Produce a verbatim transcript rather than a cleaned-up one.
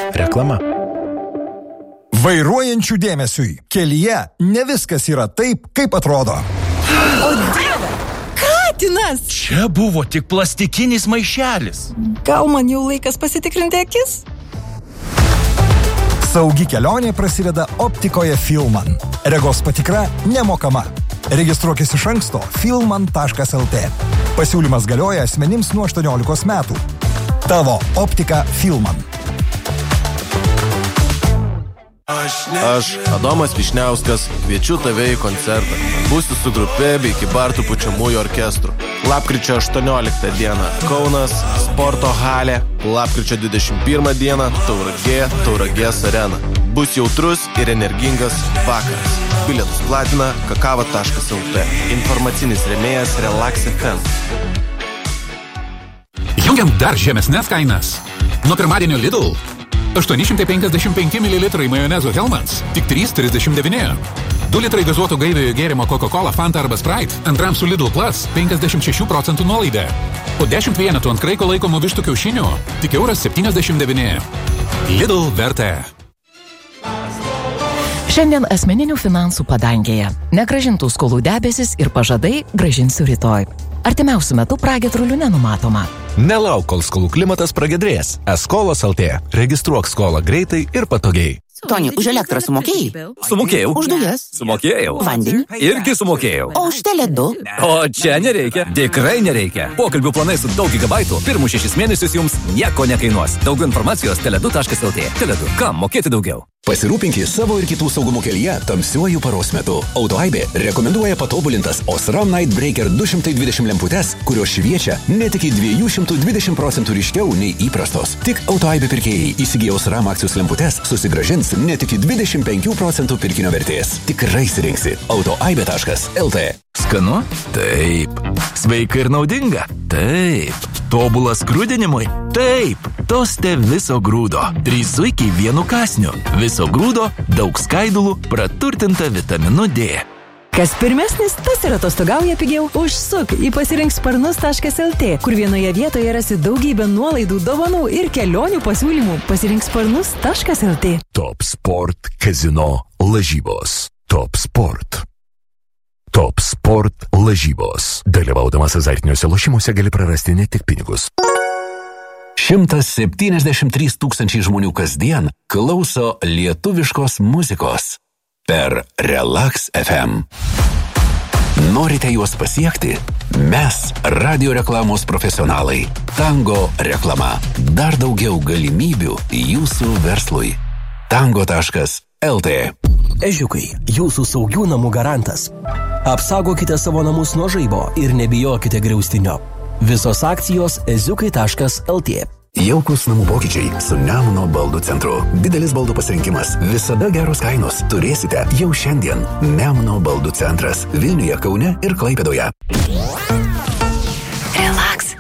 Reklama. Vairuojančių dėmesiui. Kelyje ne viskas yra taip, kaip atrodo. O dieve, katinas! Čia buvo tik plastikinis maišelis. Gal man jau laikas pasitikrinti akis? Saugi kelionė prasideda optikoje Filman. Regos patikra nemokama. Registruokis iš anksto filman taškas lt. Pasiūlymas galioja asmenims nuo aštuoniolikos metų. Tavo optika Filman. Aš, Adomas Višniauskas, kviečiu tave į koncertą. Būsiu su grupė bei Kybartų pučiamųjų orkestru. Lapkričio aštuonioliktą dieną Kaunas, Sporto halė. Lapkričio dvidešimt pirmą dieną Tauragė, Tauragės arena. Bus jautrus ir energingas vakaras. Bilietus platina kakava taškas lt. Informacinis rėmėjas Relax F M. Jungiant dar žemesnes kainas. Nuo pirmadienio Lidl. aštuoni šimtai penkiasdešimt penki mililitrai majonezo Hellmann's, tik trys trisdešimt devyni. du litrai gazuoto gaiviojo gėrimo Coca-Cola, Fanta arba Sprite, antram su Lidl Plus penkiasdešimt šešių procentų nuolaida. O dešimt vienetų ant kraiko laikomų vištų kiaušinių, tik euras septyniasdešimt devyni. Lidl vertė. Šiandien asmeninių finansų padangėje. Negrąžintų skolų debesis ir pažadai grąžinsiu rytoj. Artimiausiu metu pragiedrulių nenumatoma. Nelauk, kol skolų klimatas pragiedrės. Eskolos L T. Registruok skolą greitai ir patogiai. Toni, už elektrą sumokėjai? Sumokėjau. Už dujas? Sumokėjau. Vandenį? Irgi sumokėjau. O už Tele2? O čia nereikia. Tikrai nereikia. Pokalbių planai su daug gigabaitų pirmus šešis mėnesius jums nieko nekainuos. Daugiau informacijos tele du taškas lt. Tele2. Kam mokėti daugiau? Pasirūpinkite savo ir kitų saugumo kelyje tamsiuoju paros metu. Autoaibė rekomenduoja patobulintas Osram Night Breaker du šimtai dvidešimt lemputes, kurios šviečia net iki dviejų šimtų dvidešimt procentų ryškiau nei įprastos. Tik Autoaibė pirkėjai įsigiję Osram akcijos lemputes susigrąžins net iki dvidešimt penkių procentų pirkinio vertės. Tikrai sirinksi autoaibė taškas lt. Skanu? Taip. Sveika ir naudinga? Taip. Tobulas grūdinimui? Taip. Toste viso grūdo. Trys zuikiai vienu kąsniu. Viso grūdo, daug skaidulų, praturtinta vitaminu D. Kas pirmesnis, tas ir atostogauja pigiau. Užsuk į pasirink sparnus taškas lt, kur vienoje vietoje rasi daugybę nuolaidų, dovanų ir kelionių pasiūlymų. Pasirink sparnus taškas lt. Top Sport Casino lažybos. Top Sport. Top Sport lažybos. Dalyvaudamas azartiniuose lošimuose gali prarasti ne tik pinigus. šimtas septyniasdešimt trys tūkstančiai žmonių kasdien klauso lietuviškos muzikos per Relax F M. Norite juos pasiekti? Mes, radio reklamos profesionalai. Tango reklama. Dar daugiau galimybių jūsų verslui. tango taškas lt. Ežiukai, jūsų saugių namų garantas. Apsaugokite savo namus nuo žaibo ir nebijokite griaustinio. Visos akcijos eziukai taškas lt. Jaukus namų pokyčiai su Nemuno baldų centru. Didelis baldų pasirinkimas, visada geros kainos. Turėsite jau šiandien. Nemuno baldų centras Vilniuje, Kaune ir Klaipėdoje. Relax.